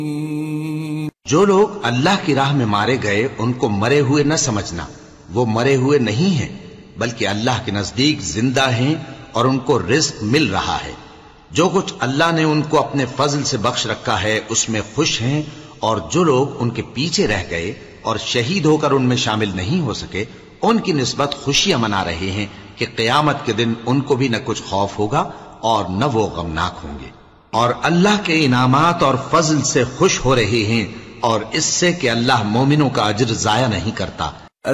जो लोग अल्लाह की राह में मारे गए उनको मरे हुए न समझना, वो मरे हुए नहीं हैं, बल्कि अल्लाह के नजदीक जिंदा हैं और उनको रिज्क मिल रहा है। जो कुछ अल्लाह ने उनको अपने फजल से बख्श रखा है उसमें खुश हैं, और जो लोग उनके पीछे रह गए और शहीद होकर उनमें शामिल नहीं हो सके, उनकी निस्बत खुशियां मना रहे हैं कि क़यामत के दिन उनको भी न कुछ खौफ होगा और न वो गमनाक होंगे। और अल्लाह के इनामात और फजल से खुश हो रहे हैं, और इससे कि अल्लाह मोमिनों का अज्र जाया नहीं करता।